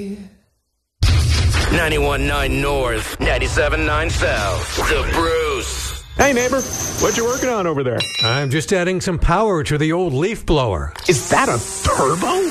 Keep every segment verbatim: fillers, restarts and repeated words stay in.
ninety-one point nine North, ninety-seven point nine South. The Bruce. Hey, neighbor. What you working on over there? I'm just adding some power to the old leaf blower. Is that a turbo?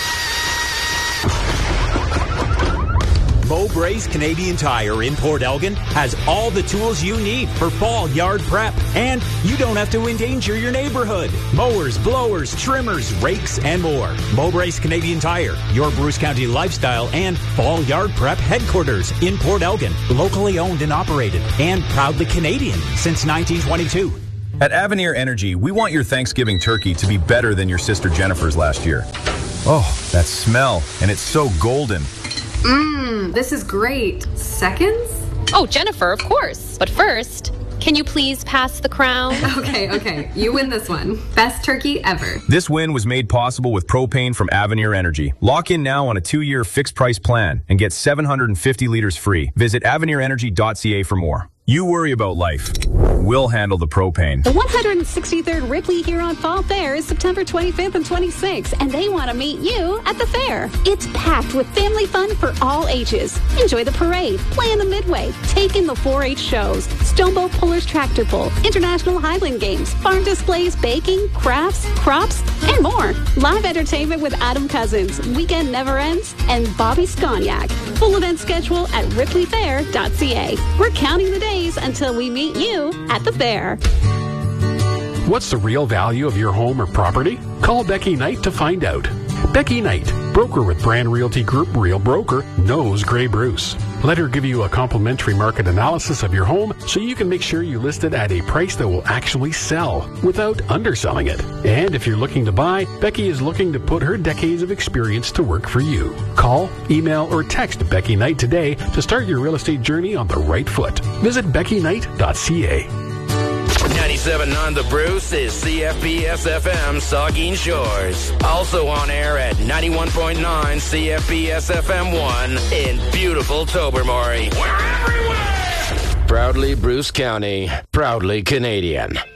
Mowbray's Canadian Tire in Port Elgin has all the tools you need for fall yard prep, and you don't have to endanger your neighborhood. Mowers, blowers, trimmers, rakes, and more. Mowbray's Canadian Tire, your Bruce County lifestyle and fall yard prep headquarters in Port Elgin. Locally owned and operated, and proudly Canadian since nineteen twenty-two. At Avenir Energy, we want your Thanksgiving turkey to be better than your sister Jennifer's last year. Oh, that smell, and it's so golden. Mmm, this is great. Seconds? Oh, Jennifer, of course. But first, can you please pass the crown? Okay, okay. You win this one. Best turkey ever. This win was made possible with propane from Avenir Energy. Lock in now on a two-year fixed-price plan and get seven hundred fifty liters free. Visit avenir energy dot c a for more. You worry about life. We'll handle the propane. The one hundred sixty-third Ripley Huron Fall Fair is September twenty-fifth and twenty-sixth, and they want to meet you at the fair. It's packed with family fun for all ages. Enjoy the parade, play in the midway, take in the four H shows, Stoneboat Pullers Tractor Pull, International Highland Games, farm displays, baking, crafts, crops, and more. Live entertainment with Adam Cousins, Weekend Never Ends, and Bobby Scognac. Full event schedule at ripley fair dot c a. We're counting the days until we meet you at the fair. What's the real value of your home or property? Call Becky Knight to find out. Becky Knight, broker with Brand Realty Group Real Broker, knows Grey Bruce. Let her give you a complimentary market analysis of your home so you can make sure you list it at a price that will actually sell without underselling it. And if you're looking to buy, Becky is looking to put her decades of experience to work for you. Call, email, or text Becky Knight today to start your real estate journey on the right foot. Visit becky knight dot c a. ninety-seven point nine The Bruce is C F P S F M Saugeen Shores. Also on air at ninety-one point nine C F P S F M one in beautiful Tobermory. We're everywhere! Proudly Bruce County, proudly Canadian.